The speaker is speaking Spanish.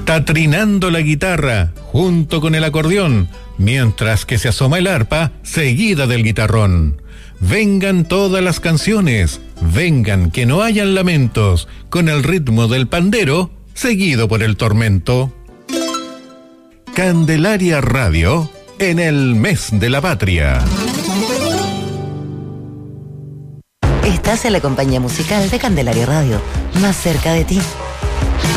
Está trinando la guitarra junto con el acordeón, mientras que se asoma el arpa seguida del guitarrón. Vengan todas las canciones, vengan que no hayan lamentos, con el ritmo del pandero seguido por el tormento. Candelaria Radio en el mes de la patria. Estás en la compañía musical de Candelaria Radio, más cerca de ti.